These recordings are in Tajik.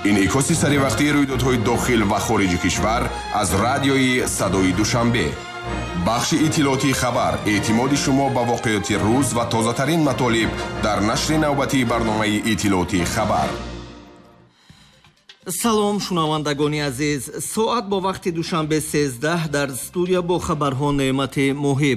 инъикоси саривақтии рӯйдодҳои дохил ва хориҷи кишвар аз радиои Садои Душанбе. бахши иттилоотии хабар, эътимоди шумо ба воқеоти рӯз ва тозатарин матолиб дар нашри навбатии барномаи иттилоотии хабар. салом шунавандагони азиз, соат бо вақти душанбе 13 дар студия бо хабарҳо неъмати муҳиб.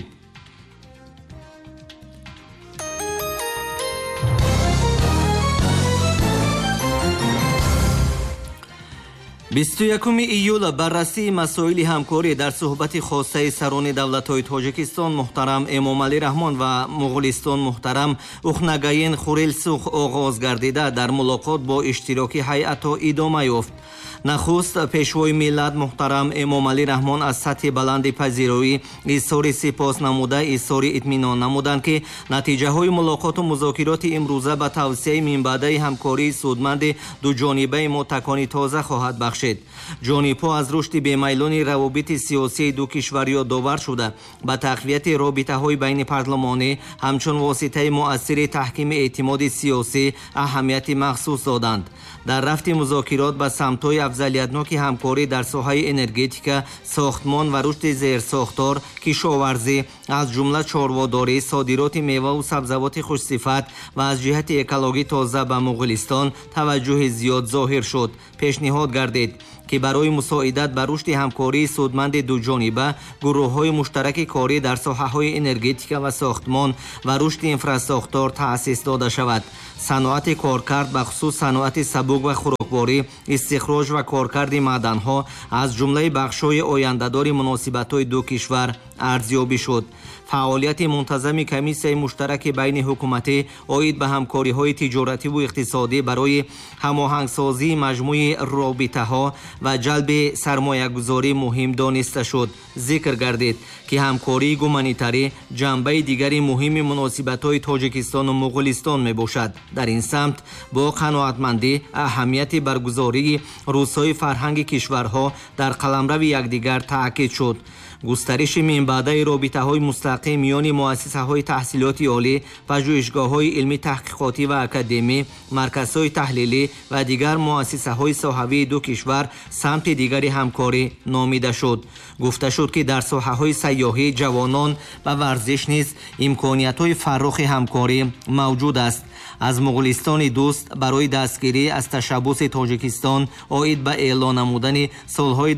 21 июл баррасии масоили ҳамкорӣ дар суҳбати хоссаи сарони давлатҳои Тоҷикистон муҳтарам Эмомалӣ Раҳмон ва Муғулистон муҳтарам Ухнагаин Хурелсух оғоз гардида дар мулоқот бо иштироки ҳайато идома ёфт. нахуст пешвои миллат муҳтарам Эмомалӣ Раҳмон аз сатҳи баланди пазироӣ изҳори сипос намуда изҳори итминон намуданд ки натиҷаҳои мулоқоту музокироти имрӯза ба тавсияи минбаъдаи ҳамкории судманди дуҷонибаи мо такони тоза хоҳад бахшид. ҷонибҳо аз рушди бемайлони равобити сиёсии ду кишвар ёдовар шуда ба тақвияти робитаҳои байни парлумонӣ ҳамчун воситаи муассири таҳкими эътимоди сиёсӣ аҳамияти махсус доданд. дар рафти музокирот ба самтҳои афзалиятноки ҳамкорӣ дар соҳаи энергетика, сохтмон ва рушди зерсохтор, кишоварзӣ, аз ҷумла чорводорӣ, содироти меваву сабзавоти хушсифат ва аз ҷиҳати экологӣ тоза ба Муғулистон таваҷҷӯҳи зиёд зоҳир шуд. пешниҳод гардид ки барои мусоидат ба рушди ҳамкории судманди дуҷониба гурӯҳҳои муштараки корӣ дар соҳаҳои энергетика ва сохтмон ва рушди инфраструктур таъсис дода шавад. саноати коркард ба хусус саноати сабук ва хӯрокворӣ, истихроҷ ва коркарди маъданҳо аз ҷумлаи бахшҳои ояндадори муносибатҳои ду кишвар арзёбӣ шуд. фаъолияти мунтазами комиссияи муштараки байни ҳукуматӣ оид ба ҳамкориҳои тиҷоративу иқтисодӣ барои ҳамоҳангсозии маҷмӯи робитаҳо ва ҷалби сармоягузорӣ муҳим дониста шуд. зикр гардид ки ҳамкории гуманитарӣ ҷанбаи дигари муҳими муносибатҳои Тоҷикистону Муғулистон мебошад. дар ин самт бо қаноатмандӣ аҳамияти баргузории рӯзҳои фарҳанги кишварҳо дар қаламрави якдигар таъкид шуд. густариши минбаъдаи робитаҳои мустақим миёни муассисаҳои таҳсилоти олӣ, пажӯҳишгоҳҳои илмӣ таҳқиқотӣ ва академӣ, марказҳои таҳлилӣ ва дигар муассисаҳои соҳавии ду кишвар самти дигари ҳамкорӣ номида шуд. гуфта шуд ки дар соҳаҳои сайёҳӣ, ҷавонон ва варзиш низ имкониятҳои фаррухи ҳамкорӣ мавҷуд аст. аз Муғулистони дӯст барои дастгирӣ аз ташаббуси Тоҷикистон оид ба эълон намудани солҳои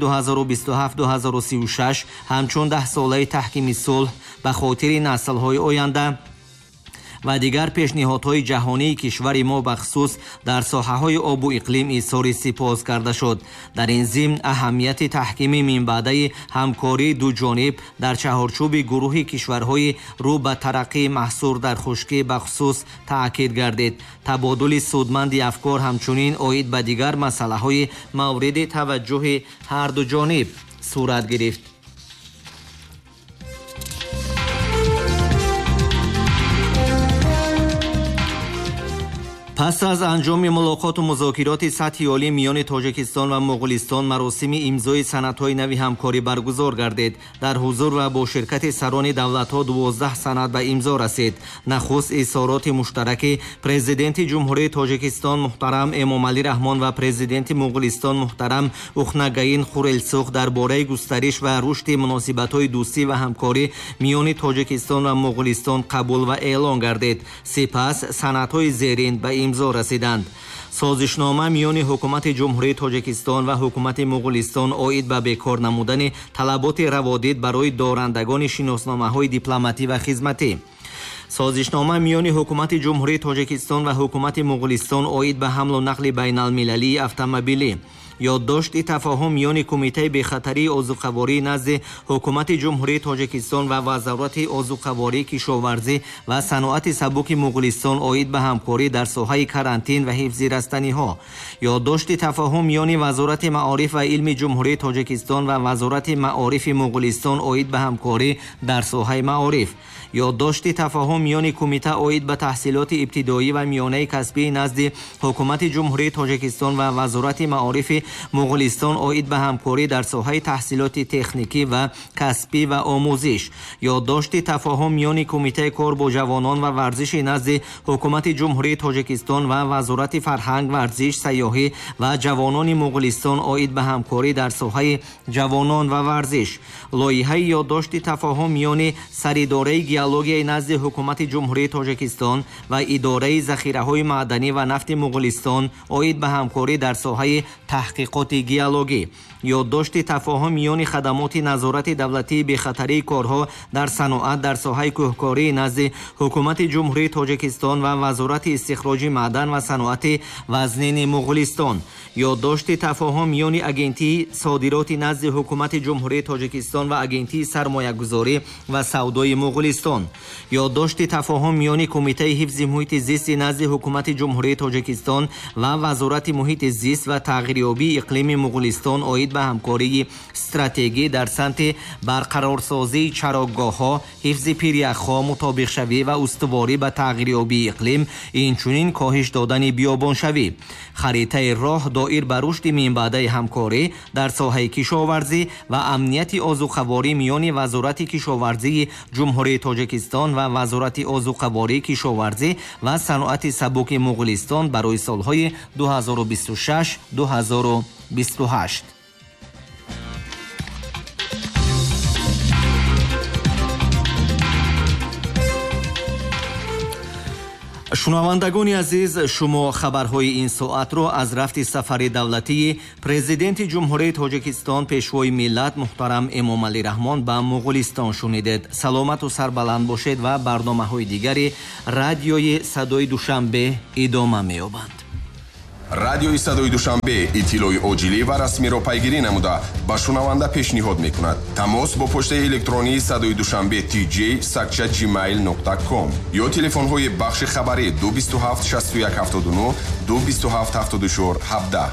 2027-2036 ҳамчун 10-солаи таҳкими сулҳ ба хотири наслҳои оянда ва дигар пешниҳодҳои ҷаҳонии кишвари мо ба хусус дар соҳаҳои обу иқлим изҳори сипос карда шуд. дар ин зимн аҳамияти таҳкими минбаъдаи ҳамкории дуҷониб дар чаҳорчӯби гурӯҳи кишварҳои рӯ ба тараққии маҳсур дар хушкӣ ба хусус таъкид гардид. табодули судманди афкор ҳамчунин оид ба дигар масъалаҳои мавриди таваҷҷӯҳи ҳарду ҷониб сурат гирифт. пас аз анҷоми мулоқоту музокироти сатҳи олӣ миёни Тоҷикистон ва Муғулистон маросими имзои санадҳои нави ҳамкорӣ баргузор гардид. дар ҳузур ва бо ширкати сарони давлатҳо 12 санад ба имзо расид. нахуст изҳороти муштараки президенти ҷумҳурии Тоҷикистон муҳтарам Эмомалӣ Раҳмон ва президенти Муғулистон муҳтарам Ухнагаин Хурелсух дар бораи густариш ва рушди муносибатҳои дӯстӣ ва ҳамкорӣ миёни Тоҷикистон ва Муғулистон қабул ва эълон гардид. сипас санадҳои зерин ба имзо расиданд. созишнома миёни ҳукумати ҷумҳурии Тоҷикистон ва ҳукумати Муғулистон оид ба бекор намудани талаботи раводид барои дорандагони шиносномаҳои дипломатӣ ва хизматӣ. созишнома миёни ҳукумати ҷумҳурии Тоҷикистон ва ҳукумати Муғулистон оид ба ҳамлу нақли байналмилалии автомобилӣ. ёддошти тафоҳум миёни кумитаи бехатарии озуқаворӣ назди ҳукумати ҷумҳурии Тоҷикистон ва вазорати озуқаворӣ, кишоварзӣ ва саноати сабуки Муғулистон оид ба ҳамкорӣ дар соҳаи карантин ва ҳифзи растаниҳо. ёддошти тафоҳум миёни вазорати маориф ва илми ҷумҳурии Тоҷикистон ва вазорати маорифи Муғулистон оид ба ҳамкорӣ дар соҳаи маориф. ёддошти тафаҳум миёни кумита оид ба таҳсилоти ибтидоӣ ва миёнаи касбӣ назди ҳукумати ҷумҳурии Тоҷикистон ва вазорати маорифи Муғулистон оид ба ҳамкорӣ дар соҳаи таҳсилоти техникӣ ва касбӣ ва омӯзиш. ёддошти тафаҳум миёни кумитаи кор бо ҷавонон ва варзиши назди ҳукумати ҷумҳурии Тоҷикистон ва вазорати фарҳанг, варзиш, сайёҳӣ ва ҷавонони Муғулистон оид ба ҳамкорӣ дар соҳаи ҷавонон ва варзиш. лоиҳаи ёддошти тафаҳум миёни саридораи геологияи назди ҳукумати ҷумҳурии Тоҷикистон ва идораи захираҳои маъданӣ ва нафти Муғулистон оид ба ҳамкорӣ дар соҳаи таҳқиқоти геологӣ. ёддошти тафаҳум миёни хадамоти назорати давлатии бехатарии корҳо дар саноат дар соҳаи кӯҳкорӣ назди ҳукумати ҷумҳурии Тоҷикистон ва вазорати истихроҷи маъдан ва саноати вазнини Муғулистон. ёддошти тафаҳум миёни агентии содироти назди ҳукумати ҷумҳурии Тоҷикистон ва агентии сармоягузорӣ ва савдои Муғулистон. ёддошти тафаҳум миёни кумитаи ҳифзи муҳити зисти назди ҳукумати ҷумҳурии Тоҷикистон ва вазорати муҳити зист ва тағйирёбии иқлими Муғулистон оид ба ҳамкории стратегӣ дар самти барқарорсозии чарогоҳҳо, ҳифзи пиряхҳо, мутобиқшавӣ ва устуворӣ ба тағйирёбии иқлим, инчунин коҳиш додани биёбоншавӣ. харитаи роҳ доир ба рушди минбаъдаи ҳамкорӣ дар соҳаи кишоварзӣ ва амнияти озуқаворӣ миёни вазорати кишоварзии ҷумҳурии Тоҷикистон ва вазорати озуқаворӣ, кишоварзӣ ва саноати сабуки Муғулистон барои солҳои 2026-2028. шунавандагони азиз, шумо хабарҳои ин соатро аз рафти сафари давлатии президенти ҷумҳурии Тоҷикистон пешвои миллат муҳтарам Эмомалӣ Раҳмон ба Муғулистон шунидед. саломату сарбаланд бошед ва барномаҳои дигари радиои Садои Душанбе идома меёбанд. радиои Садои Душанбе иттилои оҷилӣ ва расмиро пайгирӣ намуда ба шунаванда пешниҳод мекунад. тамос бо почтаи электронии Садои Душанбе tj@gmail.com ё телефонҳои бахши хабарӣ 227 61 79 227 74 17.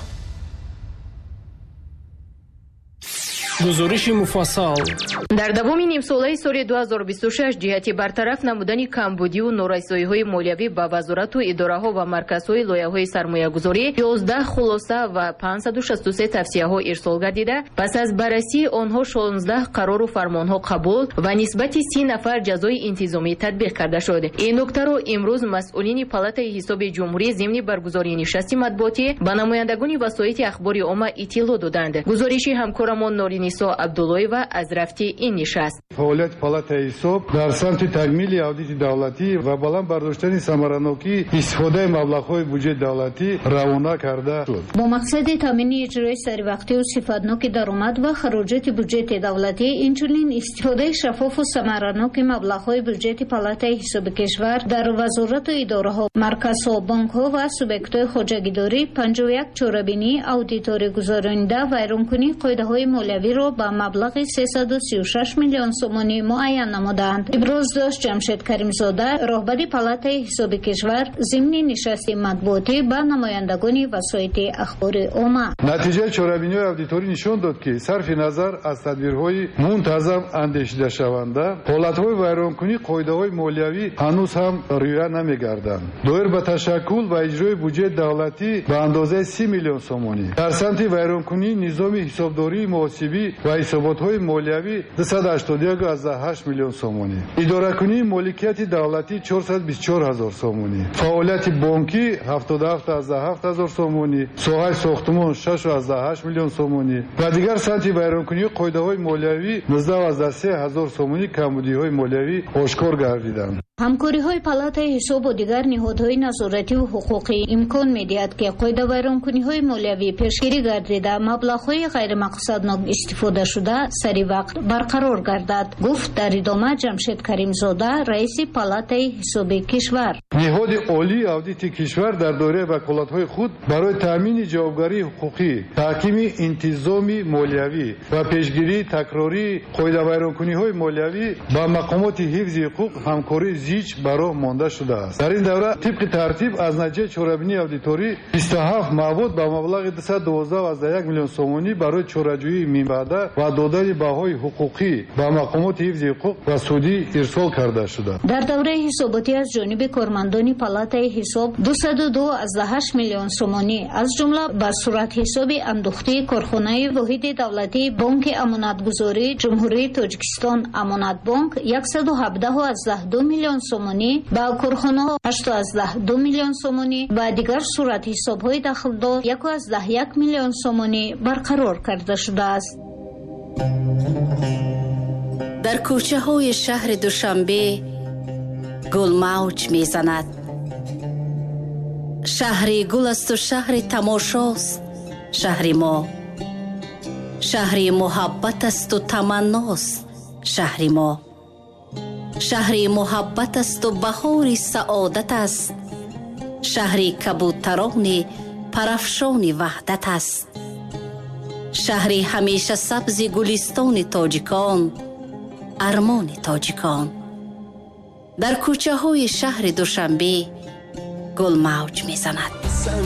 гузориши муфассал. дар давоми нимсолаи соли 2026 ҷиҳати бартараф намудани камбудию норасоиҳои молиявӣ ба вазорату идораҳо ва марказҳои лоиҳаҳои сармоягузорӣ 11 хулоса ва 563 тавсияҳо ирсол гардида, пас аз баррасии онҳо 16 қарору фармонҳо қабул ва нисбати 30 нафар ҷазои интизомӣ татбиқ карда шуд. ин нуктаро имрӯз масъулини палатаи ҳисоби ҷумҳурӣ зимни баргузории нишасти матбуотӣ ба намояндагони васоити ахбори омма иттилоъ доданд. гузориши ҳамкорамон Норинисо Абдуллоева аз рафти ин нишаст. фаъолияти палатаи ҳисоб дар самти такмили аудити давлатӣ ва баланд бардоштани самаранокии истифодаи маблағҳои буҷаи давлатӣ равона карда шуд. бо мақсади таъмини иҷрои саривақтию сифатноки даромад ва хароҷоти буҷети давлатӣ, инчунин истифодаи шаффофу самараноки маблағҳои буҷети палатаи ҳисоби кишвар дар вазорату идораҳо, марказҳо, бонкҳо ва субъектҳои хоҷагидорӣ 51 чорабинии аудиторӣ гузаронида вайронкунии қоидаҳои молиявиро ба маблағи 336 миллион сомонӣ муайян намуданд. иброз дошт Ҷамшед Каримзода, роҳбари палатаи ҳисоби кишвар, зимни нишасти матбуотӣ ба намояндагони васоити ахбори омма. натиҷаи чорабиниҳои аудиторӣ нишон дод, ки сарфи назар аз тадбирҳои мунтазам андешидашаванда, ҳолатҳои вайронкунии қоидаҳои молиявӣ ҳанӯз ҳам риоя намегарданд. доир ба ташаккул ва иҷрои буҷети давлатӣ ба андозаи 30 миллион сомонӣ. дар самти вайронкунии низоми ҳисобдории муҳосибӣ ва ҳисоботҳои молиявӣ 281,8 миллион сомонӣ. идоракунии моликияти давлатӣ 424 ҳазор сомонӣ. фаъолияти бонкӣ 77,7 ҳазор сомонӣ. соҳаи сохтмон 6,8 миллион сомонӣ ва дигар самти вайронкунии қоидаҳои молиявӣ 19,3 ҳазор сомонӣ камбудиҳои молиявӣ ошкор гардиданд. ҳамкориҳои палатаи ҳисоб бо дигар ниҳодҳои назоративу ҳуқуқӣ имкон медиҳад, ки қоидавайронкуниҳои молиявӣ пешгирӣ гардида маблағҳои ғайримақсаднок истифодашуда сари вақт барқарор гардад, гуфт дар идома Ҷамшед Каримзода, раиси палатаи ҳисоби кишвар. ниҳоди олии аудити кишвар дар доираи ваколатҳои худ барои таъмини ҷавобгарии ҳуқуқӣ, таҳкими интизоми молиявӣ ва пешгирии такрории қоидавайронкуниҳои молиявӣ ба мақомоти ҳифзи ҳуқуқ ҳамкории зич ба роҳ монда шудааст. Дар ин давра тибқи тартиб аз натиҷаи чорабинии авдиторӣ 27 маъбуд ба маблағи 212,1 миллион сомонӣ барои чораҷӯии минбаъда ва додани баҳои ҳуқуқӣ ба мақомоти ҳифзи ҳуқуқ ва судӣ ирсол карда шуданд. дар давраи ҳисоботӣ аз ҷониби кормандони палатаи ҳисоб 202,8 миллион сомонӣ аз ҷумла ба суратҳисоби андӯхтии корхонаи воҳиди давлатии бонки амонатгузории ҷумҳурии Тоҷикистон Амонатбонк 117,2 миллион сомонӣ, ба корхонаҳо 8,2 миллион сомонӣ, ба дигар суратҳисобҳои дахлдор 1,1 миллион сомонӣ барқарор карда шудааст. дар кӯчаҳои шаҳри Душанбе гул мавҷ мезанад. шаҳри гул асту шаҳри тамошост шаҳри мо. шаҳри муҳаббат асту таманност шаҳри мо. шаҳри муҳаббат асту баҳори саодат аст. шаҳри кабутарони парафшони ваҳдат аст. шаҳри ҳамеша сабзи гулистони тоҷикон, армони тоҷикон. дар кӯчаҳои шаҳри Душанбе гул мавҷ мезанад.